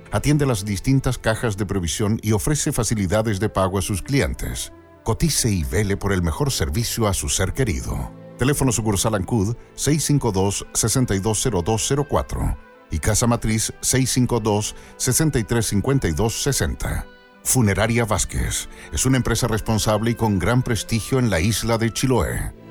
atiende las distintas cajas de provisión y ofrece facilidades de pago a sus clientes. Cotice y vele por el mejor servicio a su ser querido. Teléfono sucursal Ancud 652-620204 y Casa Matriz 652-635260. Funeraria Vázquez es una empresa responsable y con gran prestigio en la isla de Chiloé.